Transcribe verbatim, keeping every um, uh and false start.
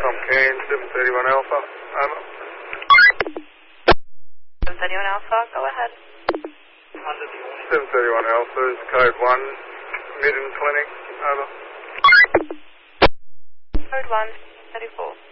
Tom Kane, seven thirty-one Alpha, over. seven thirty-one Alpha, go ahead. seven thirty-one Alpha is code one, Midden Clinic, over. Code one, thirty-four.